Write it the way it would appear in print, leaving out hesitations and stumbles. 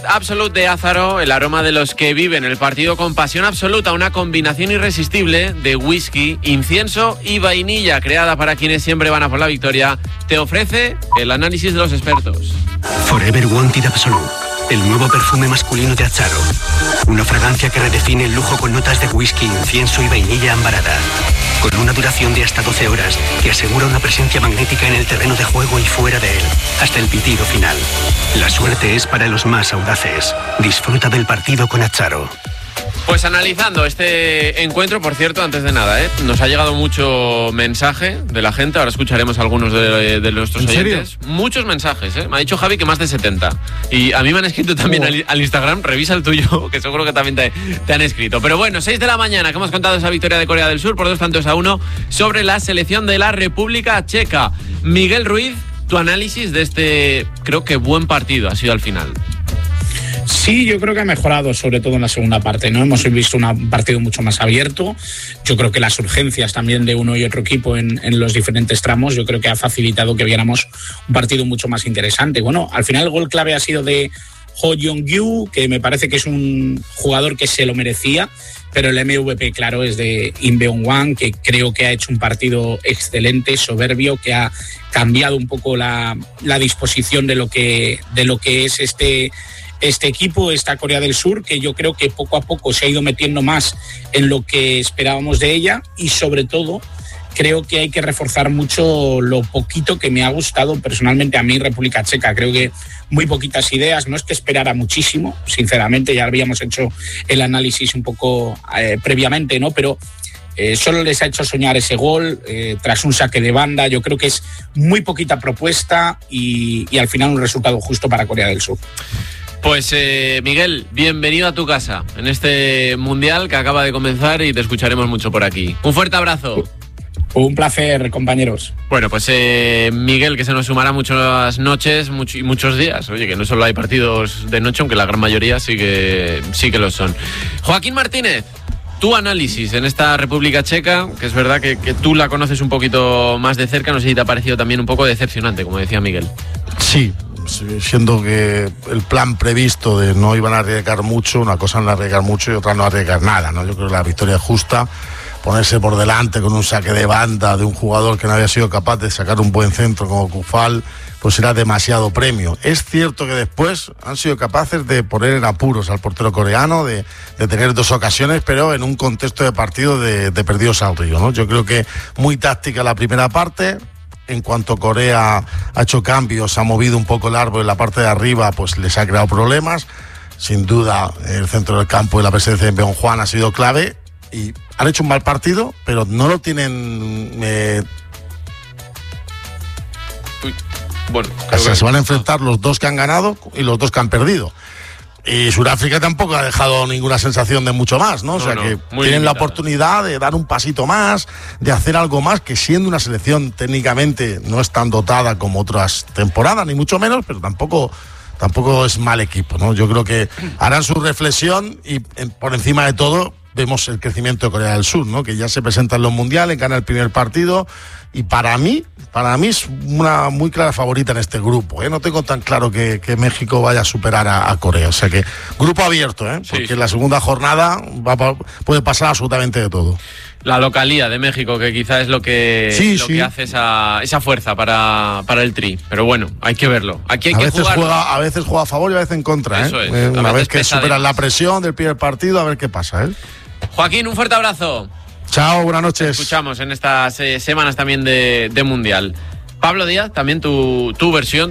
Absolute de Ázaro, el aroma de los que viven el partido con pasión absoluta, una combinación irresistible de whisky, incienso y vainilla, creada para quienes siempre van a por la victoria, te ofrece el análisis de los expertos. Forever Wanted Absolute, el nuevo perfume masculino de Ázaro. Una fragancia que redefine el lujo con notas de whisky, incienso y vainilla ambarada. Con una duración de hasta 12 horas que asegura una presencia magnética en el terreno de juego y fuera de él, hasta el pitido final. La suerte es para los más audaces. Disfruta del partido con Ázaro. Pues analizando este encuentro, por cierto, antes de nada, nos ha llegado mucho mensaje de la gente. Ahora escucharemos algunos de nuestros oyentes. ¿Serio? Muchos mensajes, Me ha dicho Javi que más de 70. Y a mí me han escrito también al Instagram. Revisa el tuyo, que seguro que también te han escrito. Pero bueno, 6 de la mañana que hemos contado esa victoria de Corea del Sur por 2-1 sobre la selección de la República Checa. Miguel Ruiz, tu análisis de este, creo que buen partido ha sido al final. Sí, yo creo que ha mejorado, sobre todo en la segunda parte, ¿no? Hemos visto un partido mucho más abierto. Yo creo que las urgencias también de uno y otro equipo en los diferentes tramos, yo creo que ha facilitado que viéramos un partido mucho más interesante. Bueno, al final el gol clave ha sido de Ho Young-yu, que me parece que es un jugador que se lo merecía, pero el MVP, claro, es de Im Beong-hwan, que creo que ha hecho un partido excelente, soberbio, que ha cambiado un poco la disposición de lo que es este equipo, esta Corea del Sur, que yo creo que poco a poco se ha ido metiendo más en lo que esperábamos de ella, y sobre todo creo que hay que reforzar mucho lo poquito que me ha gustado personalmente a mí República Checa. Creo que muy poquitas ideas, no es que esperara muchísimo, sinceramente, ya habíamos hecho el análisis un poco previamente, ¿no? Pero solo les ha hecho soñar ese gol tras un saque de banda. Yo creo que es muy poquita propuesta y al final un resultado justo para Corea del Sur. Pues Miguel, bienvenido a tu casa en este Mundial que acaba de comenzar y te escucharemos mucho por aquí. Un fuerte abrazo. Un placer, compañeros. Bueno, pues Miguel, que se nos sumará muchas noches y muchos días. Oye, que no solo hay partidos de noche, aunque la gran mayoría sí que lo son. Joaquín Martínez, tu análisis en esta República Checa, que es verdad que tú la conoces un poquito más de cerca, no sé si te ha parecido también un poco decepcionante, como decía Miguel. Sí, siendo que el plan previsto de no iban a arriesgar mucho, una cosa no arriesgar mucho y otra no arriesgar nada, ¿no? Yo creo que la victoria es justa. Ponerse por delante con un saque de banda de un jugador que no había sido capaz de sacar un buen centro como Kufal, pues era demasiado premio. Es cierto que después han sido capaces de poner en apuros al portero coreano, de tener 2 ocasiones, pero en un contexto de partido de perdidos al río, ¿no? Yo creo que muy táctica la primera parte. En cuanto Corea ha hecho cambios, ha movido un poco el árbol en la parte de arriba, pues les ha creado problemas. Sin duda, el centro del campo y la presencia de Beong-hwan ha sido clave. Y han hecho un mal partido, pero no lo tienen... Bueno, o sea, se van a enfrentar los 2 que han ganado y los 2 que han perdido. Y Sudáfrica tampoco ha dejado ninguna sensación de mucho más, ¿no? O sea, que tienen la oportunidad de dar un pasito más, de hacer algo más, que siendo una selección técnicamente no es tan dotada como otras temporadas, ni mucho menos, pero tampoco es mal equipo, ¿no? Yo creo que harán su reflexión y por encima de todo vemos el crecimiento de Corea del Sur, ¿no? Que ya se presenta en los mundiales, gana el primer partido y para mí es una muy clara favorita en este grupo, ¿eh? No tengo tan claro que México vaya a superar a Corea, o sea que grupo abierto, porque sí. En la segunda jornada puede pasar absolutamente de todo. La localía de México, que quizá es lo que hace esa fuerza para el Tri. Pero bueno, hay que verlo. Aquí hay que jugar. A veces juega a favor y a veces en contra. Eso es. Una vez que superan la presión del primer partido, a ver qué pasa. Joaquín, un fuerte abrazo. Chao, buenas noches. Te escuchamos en estas semanas también de Mundial. Pablo Díaz, también tu versión.